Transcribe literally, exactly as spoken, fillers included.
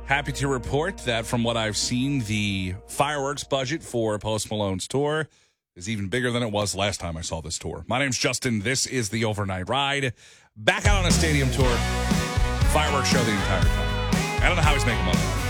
Happy to report that from what I've seen, the fireworks budget for Post Malone's tour is even bigger than it was last time I saw this tour. My name's Justin. This is the Overnight Ride. Back out on a stadium tour. Fireworks show the entire time. I don't know how he's making money on it.